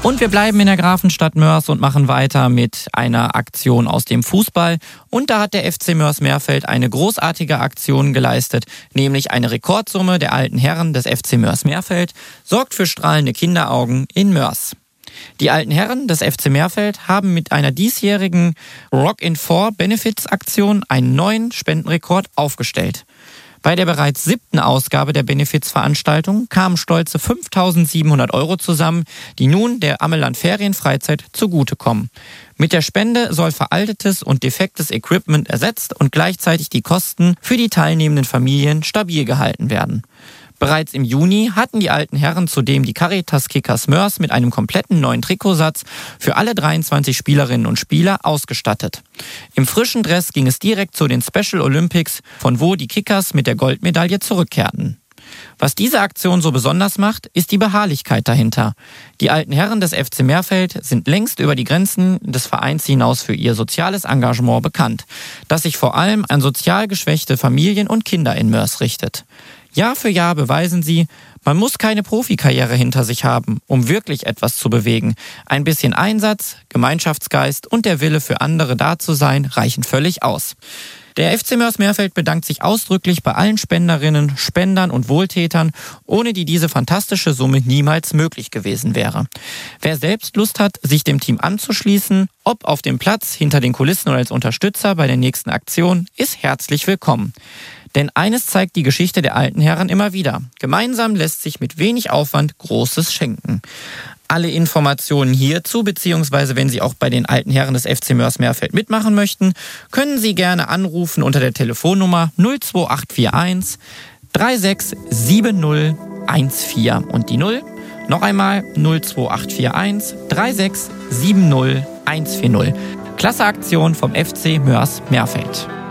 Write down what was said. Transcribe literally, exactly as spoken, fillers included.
Und wir bleiben in der Grafenstadt Moers und machen weiter mit einer Aktion aus dem Fußball. Und da hat der F C Moers-Merfeld eine großartige Aktion geleistet, nämlich eine Rekordsumme der alten Herren des F C Moers-Merfeld sorgt für strahlende Kinderaugen in Moers. Die alten Herren des F C Merfeld haben mit einer diesjährigen Rock in Four Benefits Aktion einen neuen Spendenrekord aufgestellt. Bei der bereits siebten Ausgabe der Benefizveranstaltung kamen stolze fünftausendsiebenhundert Euro zusammen, die nun der Ammeland Ferienfreizeit zugutekommen. Mit der Spende soll veraltetes und defektes Equipment ersetzt und gleichzeitig die Kosten für die teilnehmenden Familien stabil gehalten werden. Bereits im Juni hatten die alten Herren zudem die Caritas Kickers Moers mit einem kompletten neuen Trikotsatz für alle dreiundzwanzig Spielerinnen und Spieler ausgestattet. Im frischen Dress ging es direkt zu den Special Olympics, von wo die Kickers mit der Goldmedaille zurückkehrten. Was diese Aktion so besonders macht, ist die Beharrlichkeit dahinter. Die alten Herren des F C Merfeld sind längst über die Grenzen des Vereins hinaus für ihr soziales Engagement bekannt, das sich vor allem an sozial geschwächte Familien und Kinder in Moers richtet. Jahr für Jahr beweisen sie, man muss keine Profikarriere hinter sich haben, um wirklich etwas zu bewegen. Ein bisschen Einsatz, Gemeinschaftsgeist und der Wille für andere da zu sein, reichen völlig aus. Der F C Moers-Merfeld bedankt sich ausdrücklich bei allen Spenderinnen, Spendern und Wohltätern, ohne die diese fantastische Summe niemals möglich gewesen wäre. Wer selbst Lust hat, sich dem Team anzuschließen, ob auf dem Platz, hinter den Kulissen oder als Unterstützer bei der nächsten Aktion, ist herzlich willkommen. Denn eines zeigt die Geschichte der alten Herren immer wieder. Gemeinsam lässt sich mit wenig Aufwand Großes schenken. Alle Informationen hierzu, beziehungsweise wenn Sie auch bei den alten Herren des F C Moers-Merfeld mitmachen möchten, können Sie gerne anrufen unter der Telefonnummer null zwei acht vier eins drei sechs sieben null eins vier und die null. Noch einmal null zwei acht vier eins drei sechs sieben null eins vier null. Klasse Aktion vom F C Moers-Merfeld.